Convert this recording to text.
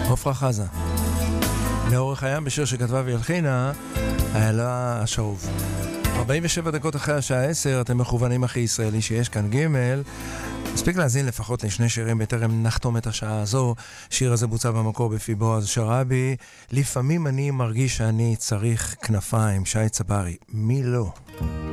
עופרה חזה. לאורך הים בשיר שכתבה והלחינה, איילה השרוב. 47 דקות אחרי השעה 10, אתם מכוונים הכי ישראלי שיש כאן ג'. מספיק להזין לפחות לשני שירים בטרם נחתום את השעה הזו. שיר הזה בוצע במקור בפי בועז שרעבי. לפעמים אני מרגיש שאני צריך כנפיים, שי צברי. מי לא?